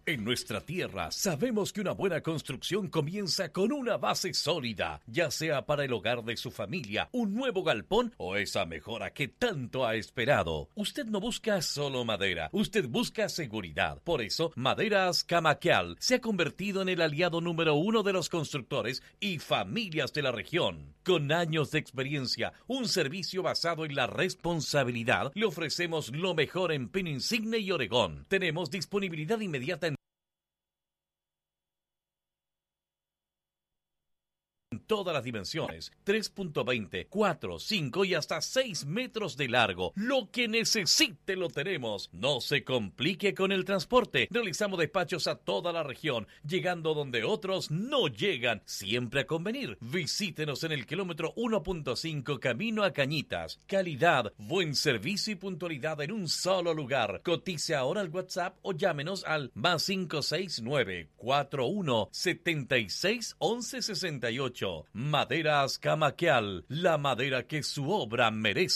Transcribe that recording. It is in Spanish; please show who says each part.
Speaker 1: En nuestra tierra sabemos que una buena construcción comienza con una base sólida, ya sea para el hogar de su familia, un nuevo galpón o esa mejora que tanto ha esperado. Usted no busca solo madera, usted busca seguridad. Por eso, Maderas Camaquial se ha convertido en el aliado número 1 de los constructores y familias de la región. Con años de experiencia, un servicio basado en la responsabilidad, le ofrecemos lo mejor en pino insigne y Oregón. Tenemos disponibilidad inmediata en todas las dimensiones, 3.20, 4, 5 y hasta 6 metros de largo. Lo que necesite lo tenemos. No se complique con el transporte. Realizamos despachos a toda la región, llegando donde otros no llegan, siempre a convenir. Visítenos en el kilómetro 1.5 camino a Cañitas. Calidad, buen servicio y puntualidad en un solo lugar. Cotice ahora al WhatsApp o llámenos al +569 41 76 11 68. Maderas Camaquial, la madera que su obra merece.